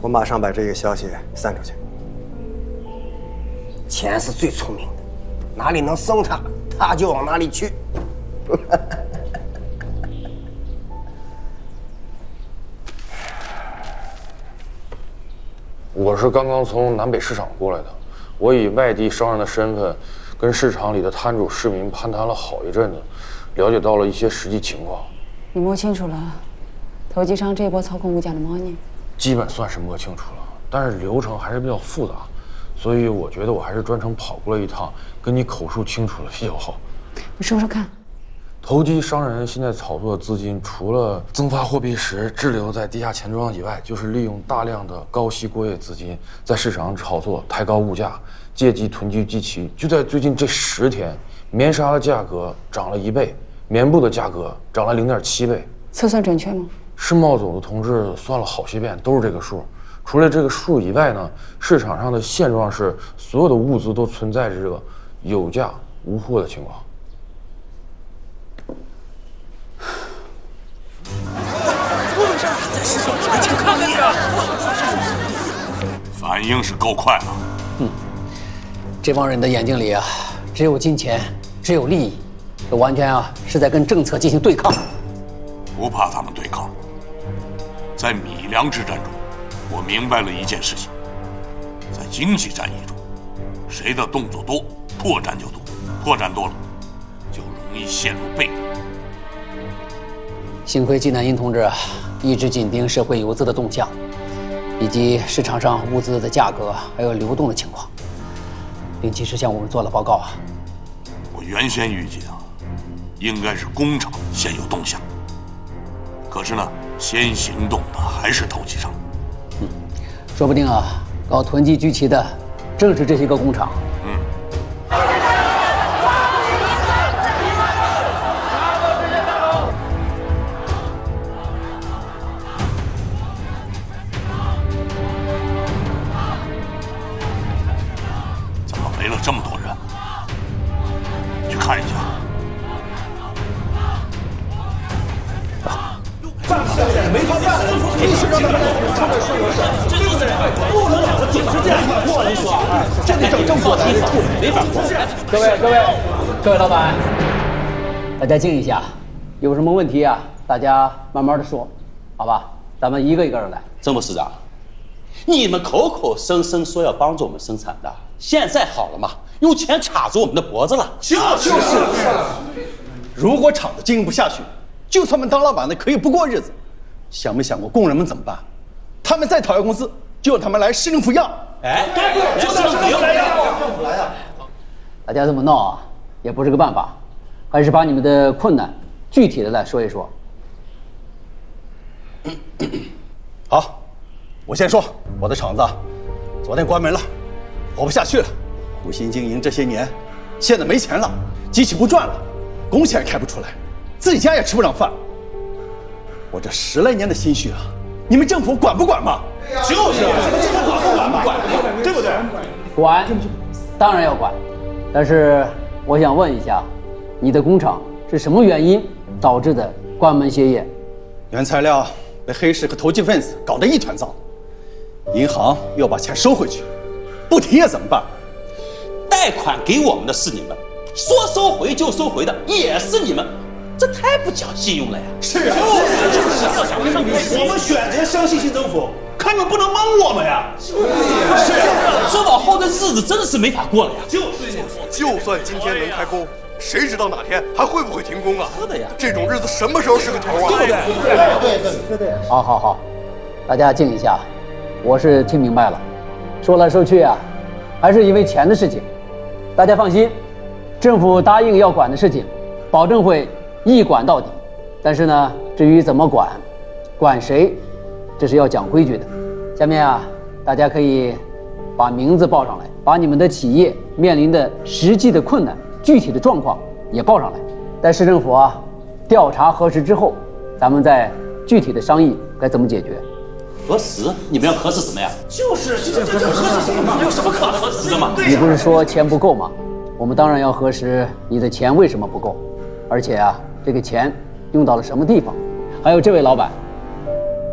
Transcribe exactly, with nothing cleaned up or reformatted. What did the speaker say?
我马上把这个消息散出去。 钱是最聪明的，哪里能生它，它就往哪里去。 我是刚刚从南北市场过来的，我以外地商人的身份，跟市场里的摊主、市民攀谈了好一阵子，了解到了一些实际情况。 你摸清楚了，投机商这波操控物价的猫腻？ 基本算是摸清楚了，但是流程还是比较复杂，所以我觉得我还是专程跑过来一趟，跟你口述清楚了比较好。 你说说看。 投机商人现在炒作的资金，除了增发货币时滞留在地下钱庄以外，就是利用大量的高息过夜资金在市场上炒作，抬高物价，借机囤积积奇。就在最近这十天，棉纱的价格涨了一倍，棉布的价格涨了零点七倍。 测算准确吗？ 世贸组的同志算了好些遍，都是这个数。除了这个数以外呢，市场上的现状是所有的物资都存在着这个有价无货的情况。 反应是够快了。 嗯，这帮人的眼睛里啊，只有金钱，只有利益，这完全啊是在跟政策进行对抗。 不怕他们对抗。在米粮之战中，我明白了一件事情：在经济战役中，谁的动作多，破绽就多；破绽多了，就容易陷入被动。 幸亏纪南英同志啊，一直紧盯社会游资的动向，以及市场上物资的价格还有流动的情况，并及时向我们做了报告啊。 我原先预计的，应该是工厂先有动向，可是呢，先行动的还是投机商。 嗯，说不定啊，搞囤积居奇的正是这些个工厂。 嗯。围了这么多人，去看一下。 办不了，没法办。历史上的他们说的是，对不对？不能老是总是这样一过。你说，这得整正过来处理，没法过。 各位各位各位老板，大家静一下，有什么问题啊？大家慢慢的说，好吧？咱们一个一个的来。 郑部市长，你们口口声声说要帮助我们生产的，现在好了吗？用钱卡住我们的脖子了。 就是就是。如果厂子经营不下去，就算我们当老板的可以不过日子。想没想过工人们怎么办？他们再讨要工资，就让他们来市政府要。 哎，对对，就让市政府来要。 政府来要。 大家这么闹啊，也不是个办法，还是把你们的困难具体的来说一说。 好，我先说，我的厂子昨天关门了，活不下去了。苦心经营这些年，现在没钱了，机器不转了，工钱也开不出来，自己家也吃不上饭。我这十来年的心血啊，你们政府管不管嘛？就是，政府管不管嘛？管，对不对？ 管，当然要管。但是我想问一下，你的工厂是什么原因导致的关门歇业？ 原材料被黑市和投机分子搞得一团糟，银行又要把钱收回去，不停业怎么办？ 贷款给我们的是你们，说收回就收回的也是你们，这太不讲信用了呀！ 是啊，就是就是，我们选择相信新政府，可你们不能蒙我们呀！是啊， 这往后的日子真的是没法过了呀！ 就就算今天能开工，谁知道哪天还会不会停工啊？ 是的呀， 这种日子什么时候是个头啊？ 对不对？对对对对。 好好好，大家静一下，我是听明白了，说来说去啊，还是因为钱的事情。大家放心，政府答应要管的事情，保证会一管到底。但是呢，至于怎么管，管谁，这是要讲规矩的。下面啊，大家可以把名字报上来，把你们的企业面临的实际的困难、具体的状况也报上来。待市政府啊调查核实之后，咱们再具体的商议该怎么解决。 核实？你们要核实什么呀？ 就是这这这核实什么嘛？ 有什么可核实的嘛？ 你不是说钱不够吗？我们当然要核实你的钱为什么不够，而且啊，这个钱用到了什么地方？还有这位老板，